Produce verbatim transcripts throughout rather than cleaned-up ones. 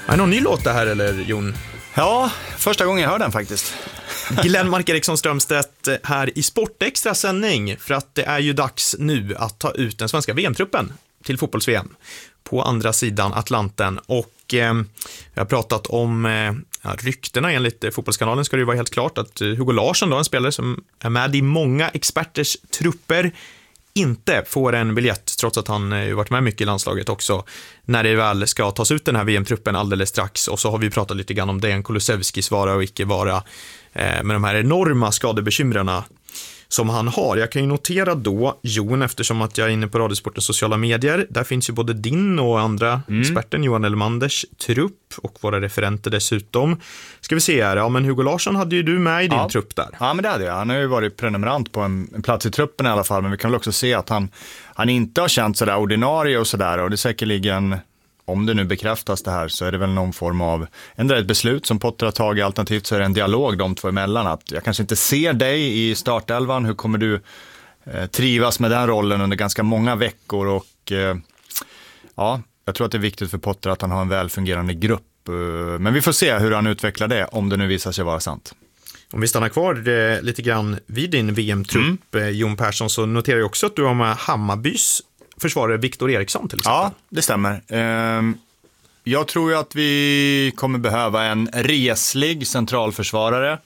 Är det någon ny låt det här eller Jon? Ja, första gången jag hör den faktiskt. Glenmark Eriksson Strömstedt här i Sportextra sändning, för att det är ju dags nu att ta ut den svenska V M-truppen till fotbolls-V M på andra sidan Atlanten. Och eh, jag har pratat om eh, ja, ryktena. Enligt eh, Fotbollskanalen ska det ju vara helt klart att eh, Hugo Larsson, då, en spelare som är med i många experters trupper, inte får en biljett, trots att han ju varit med mycket i landslaget också, när det väl ska tas ut den här V M-truppen alldeles strax. Och så har vi pratat lite grann om Dejan Kulusevskis vara och icke vara eh, med de här enorma skadebekymrarna som han har. Jag kan ju notera då, Jon, eftersom att jag är inne på Radiosportens sociala medier, där finns ju både din och andra mm. experten Johan Elmanders trupp och våra referenter dessutom. Ska vi se här, ja men Hugo Larsson hade ju du med i din ja. trupp där. Ja, men det hade jag. Han har ju varit prenumerant på en, en plats i truppen i alla fall, men vi kan väl också se att han, han inte har känt sådär ordinarie och sådär, och det är säkerligen, om det nu bekräftas det här, så är det väl någon form av ändra ett beslut som Potter har tagit, alternativt så är det en dialog de två emellan, att jag kanske inte ser dig i startelvan, hur kommer du eh, trivas med den rollen under ganska många veckor, och eh, ja, jag tror att det är viktigt för Potter att han har en välfungerande grupp, eh, men vi får se hur han utvecklar det, om det nu visar sig vara sant. Om vi stannar kvar eh, lite grann vid din V M-trupp, mm. eh, Jon Persson, så noterar jag också att du har med Hammarbys försvarare Victor Eriksson till exempel. Ja, det stämmer. Ehm, jag tror ju att vi kommer behöva en reslig centralförsvarare.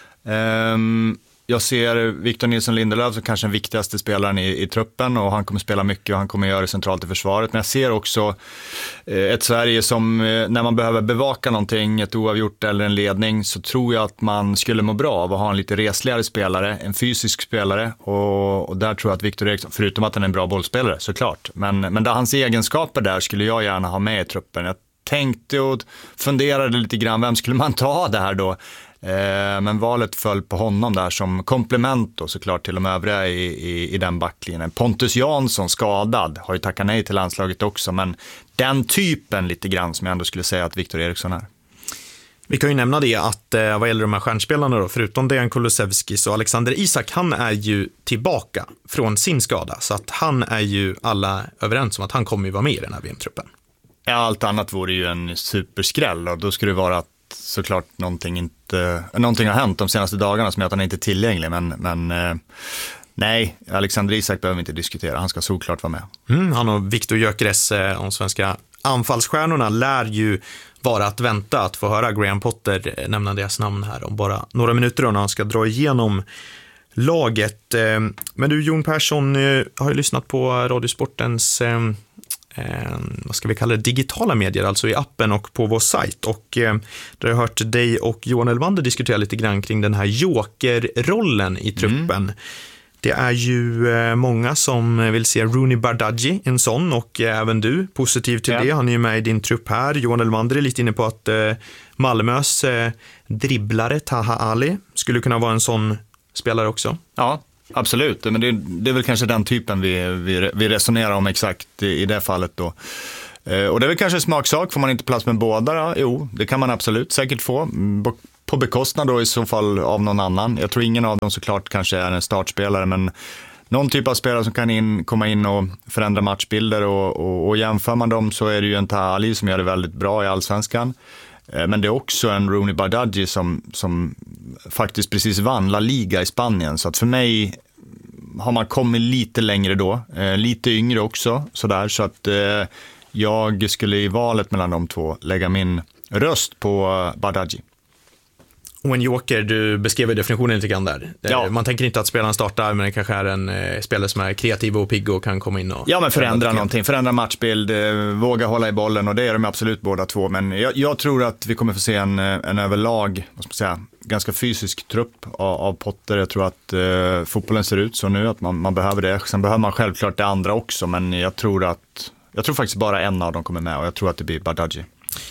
Ehm, jag ser Victor Nilsson Lindelöf som kanske den viktigaste spelaren i, i truppen, och han kommer spela mycket och han kommer göra det centralt i försvaret. Men jag ser också eh, ett Sverige som eh, när man behöver bevaka någonting, ett oavgjort eller en ledning, så tror jag att man skulle må bra av att ha en lite resligare spelare, en fysisk spelare, och, och där tror jag att Victor Eriksson, förutom att han är en bra bollspelare såklart, men, men där hans egenskaper där skulle jag gärna ha med i truppen. Jag tänkte och funderade lite grann, vem skulle man ta det här då? Men valet föll på honom där som komplement då, såklart till de övriga i, i, i den backlinjen. Pontus Jansson, skadad, har ju tackat nej till landslaget också, men den typen lite grann som jag ändå skulle säga att Victor Eriksson är. Vi kan ju nämna det att eh, vad gäller de här stjärnspelarna då, förutom Dejan Kulusevskis och Alexander Isak, han är ju tillbaka från sin skada, så att han är ju alla överens om att han kommer ju vara med i den här V M-truppen. Ja, allt annat vore ju en superskräll, och då skulle det vara att såklart någonting, inte, någonting har hänt de senaste dagarna som gör att han inte är tillgänglig, men, men eh, nej, Alexander Isak behöver vi inte diskutera, han ska såklart vara med. Mm, han och Viktor Gyökeres, eh, de svenska anfallsstjärnorna, lär ju vara att vänta att få höra Graham Potter nämna deras namn här om bara några minuter då, när han ska dra igenom laget. Eh, men du, Jon Persson, eh, har ju lyssnat på Radiosportens eh, Eh, vad ska vi kalla det, digitala medier, alltså i appen och på vår sajt, och eh, där har jag hört dig och Johan Elmander diskutera lite grann kring den här jokerrollen i truppen. Mm. Det är ju eh, många som vill se Rooney Bardghji, en sån, och eh, även du, positiv till ja. det, han är ju med i din trupp här. Johan Elmander är lite inne på att eh, Malmös eh, dribblare Taha Ali skulle kunna vara en sån spelare också. Ja, absolut, men det, det är väl kanske den typen vi, vi, vi resonerar om exakt i, i det fallet då. Eh, och det är väl kanske en smaksak, får man inte plats med båda då? Jo, det kan man absolut säkert få, på bekostnad då i så fall av någon annan. Jag tror ingen av dem såklart kanske är en startspelare, men någon typ av spelare som kan in, komma in och förändra matchbilder, och, och, och jämför man dem så är det ju en Taha Ali som gör det väldigt bra i Allsvenskan. Men det är också en Rooney Bardghji som, som faktiskt precis vann La Liga i Spanien. Så att för mig har man kommit lite längre då. Eh, lite yngre också. Sådär. Så att eh, jag skulle i valet mellan de två lägga min röst på Bardghji. Och en joker, du beskrev definitionen lite grann där. Ja. Man tänker inte att spelaren startar, men det kanske är en eh, spelare som är kreativ och pigg och kan komma in och... Ja, men förändra någonting, förändra matchbild, eh, våga hålla i bollen, och det är de absolut båda två. Men jag, jag tror att vi kommer få se en, en överlag, vad ska man säga, ganska fysisk trupp av, av Potter. Jag tror att eh, fotbollen ser ut så nu att man, man behöver det. Sen behöver man självklart det andra också, men jag tror att jag tror faktiskt bara en av dem kommer med, och jag tror att det blir Bardghji.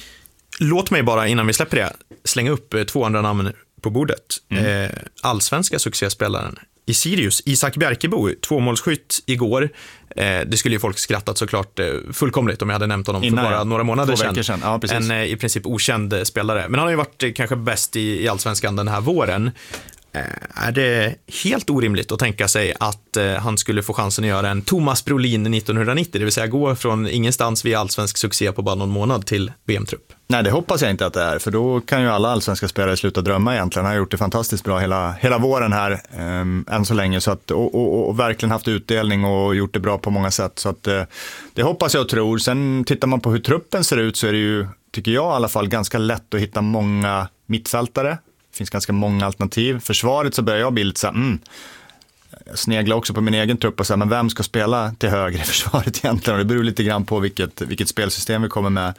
Låt mig bara, innan vi släpper det, slänga upp två andra namn på bordet. Mm. Eh, allsvenska succéspelaren i Sirius, Isak Bjerkebo, tvåmålsskytt igår. Eh, det skulle ju folk skrattat såklart eh, fullkomligt om jag hade nämnt honom Innan, för bara några månader sedan. sedan. Ja, en eh, i princip okänd spelare. Men han har ju varit eh, kanske bäst i, i allsvenskan den här våren. Är det helt orimligt att tänka sig att han skulle få chansen att göra en Thomas Brolin nittonhundranittio, det vill säga gå från ingenstans via allsvensk succé på bara någon månad till V M-trupp? Nej, det hoppas jag inte att det är, för då kan ju alla allsvenska spelare sluta drömma egentligen. Han har gjort det fantastiskt bra hela, hela våren här, eh, än så länge, så att, och, och, och verkligen haft utdelning och gjort det bra på många sätt. Så att, eh, det hoppas jag och tror. Sen tittar man på hur truppen ser ut så är det ju, tycker jag i alla fall, ganska lätt att hitta många mittfältare. Det finns ganska många alternativ. Försvaret så börjar jag bli lite så här, mm, jag sneglar också på min egen trupp och säger, men vem ska spela till höger i försvaret egentligen? Och det beror lite grann på vilket, vilket spelsystem vi kommer med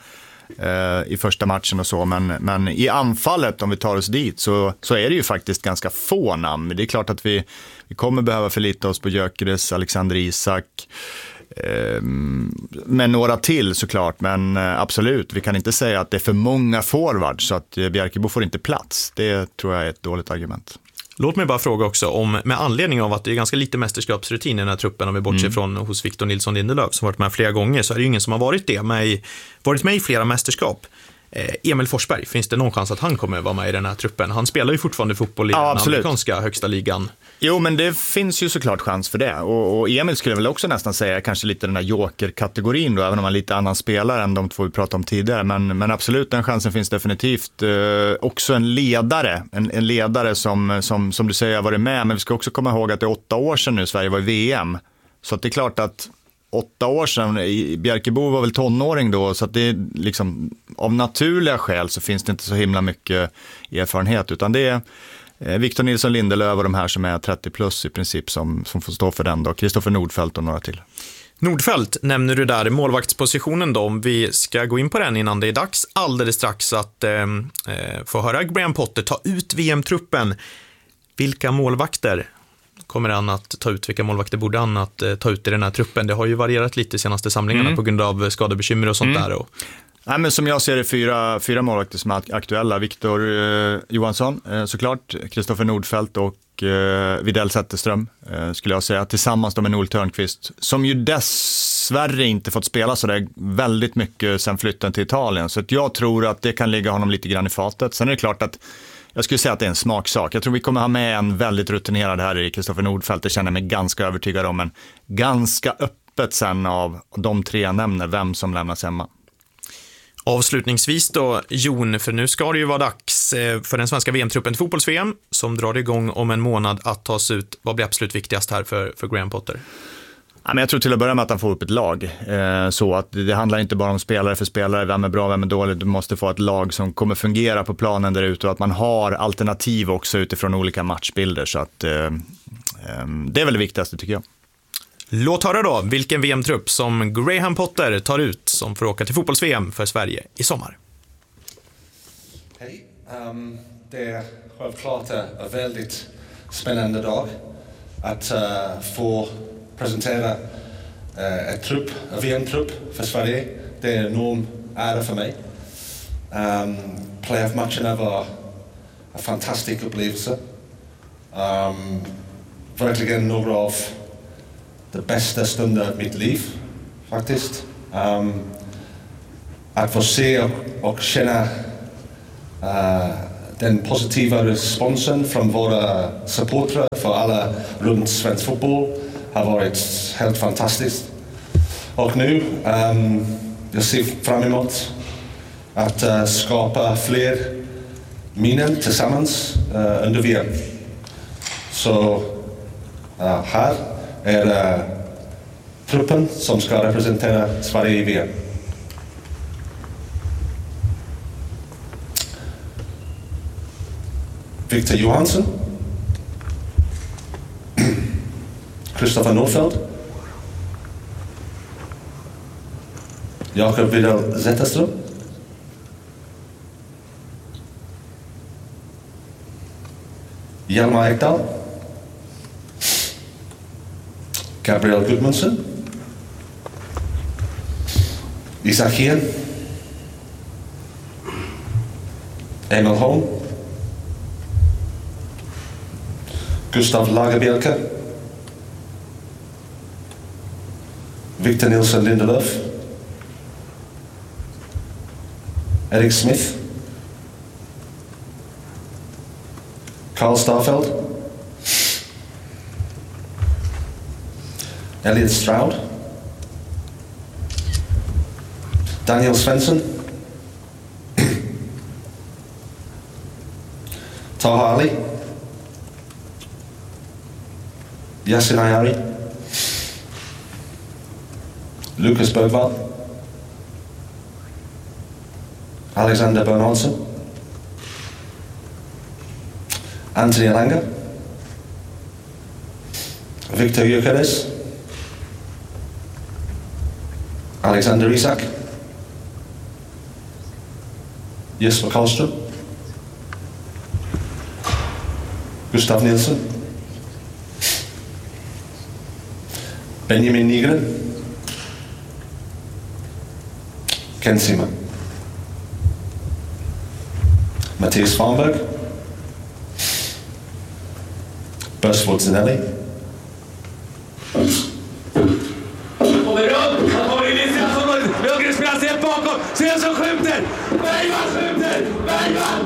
i första matchen och så, men, men i anfallet, om vi tar oss dit, så, så är det ju faktiskt ganska få namn. Det är klart att vi, vi kommer behöva förlita oss på Gyökeres, Alexander Isak, eh, med några till såklart, men eh, absolut, vi kan inte säga att det är för många forwards så att eh, Bjärkebo får inte plats. Det tror jag är ett dåligt argument. Låt mig bara fråga också om, med anledning av att det är ganska lite mästerskapsrutin i den här truppen, om vi bortser mm. från hos Victor Nilsson Lindelöf som varit med flera gånger, så är det ju ingen som har varit det med i, varit med i flera mästerskap. Eh, Emil Forsberg, finns det någon chans att han kommer vara med i den här truppen? Han spelar ju fortfarande fotboll i ja, den amerikanska högsta ligan. Jo, men det finns ju såklart chans för det. Och, och Emil skulle väl också nästan säga kanske lite den här joker-kategorin då, även om han är lite annan spelare än de två vi pratade om tidigare. Men, men absolut, den chansen finns definitivt. Eh, också en ledare, en, en ledare som, som, som du säger har varit med. Men vi ska också komma ihåg att det är åtta år sedan nu Sverige var i V M. Så att det är klart att åtta år sedan, Bjärkebo var väl tonåring då, så att det är liksom, av naturliga skäl så finns det inte så himla mycket erfarenhet, utan det är Victor Nilsson Lindelöf och de här som är trettio plus i princip som, som får stå för den då. Kristoffer Nordfeldt och några till. Nordfeldt nämner du där, målvaktspositionen då, om vi ska gå in på den innan det är dags alldeles strax att eh, få höra Graham Potter ta ut V M-truppen. Vilka målvakter kommer han att ta ut? Vilka målvakter borde han att eh, ta ut i den här truppen? Det har ju varierat lite de senaste samlingarna mm. på grund av skadebekymmer och sånt mm. där. Och... Nej, men som jag ser det fyra, fyra målvakter som är aktuella. Victor eh, Johansson eh, såklart, Kristoffer Nordfeldt och eh, Widell Zetterström eh, skulle jag säga. Tillsammans med Noel Törnqvist, som ju dessvärre inte fått spela så där väldigt mycket sen flytten till Italien. Så att jag tror att det kan ligga honom lite grann i fatet. Sen är det klart att jag skulle säga att det är en smaksak. Jag tror vi kommer ha med en väldigt rutinerad här i Kristoffer Nordfeldt. Det känner jag mig ganska övertygad om. Men ganska öppet sen av de tre nämner vem som lämnas hemma. Avslutningsvis då, Jon, för nu ska det ju vara dags för den svenska V M-truppen till fotbolls-V M som drar igång om en månad att tas ut. Vad blir absolut viktigast här för, för Graham Potter? Ja, men jag tror till att börja med att han får upp ett lag. Eh, så att det handlar inte bara om spelare för spelare, vem är bra, vem är dålig. Du måste få ett lag som kommer fungera på planen där ute och att man har alternativ också utifrån olika matchbilder. Så att eh, eh, det är väl det viktigaste tycker jag. Låt höra då vilken V M-trupp som Graham Potter tar ut som får åka till fotbolls-V M för Sverige i sommar. Hej, um, det är självklart en väldigt spännande dag att uh, få presentera uh, ett trupp, en V M-trupp för Sverige. Det är en enorm ära för mig. Um, Playoff-matcherna var en fantastisk upplevelse. Um, verkligen några av det bästa stunder av mitt liv, faktiskt. Um, att få se och, och känna uh, den positiva responsen från våra supportrar för alla runt svensk fotboll har varit helt fantastiskt. Och nu, um, jag ser fram emot att uh, skapa fler minnen tillsammans uh, under V M. Så uh, här är uh, truppen som ska representera Sverige i V M. Victor Johansson, Kristoffer Nordfeldt, Jakob Widell Zetterström, Hjalmar Ekdal, Gabriel Gudmundsson, Isak Hien, Emil Holm, Gustav Lagerbielke, Victor Nilsson Lindelöf, Erik Smith, Carl Starfelt, Elliot Stroud, Daniel Svensson, Taha Ali, Yasin Ayari, Lucas Bergvall, Alexander Bernhardsson, Anthony Elanga, Victor Gyökeres, Alexander Isak, Jesper Karlström, Gustav Nilsson, Benjamin Nygren, Ken Sima, Mattias Farnberg, Burs Fortunelli. Kommer runt, han kommer in i straffområdet. Lundgren spelar sig helt bakom. Svensson skjuter. Bergman skjuter. Bergman.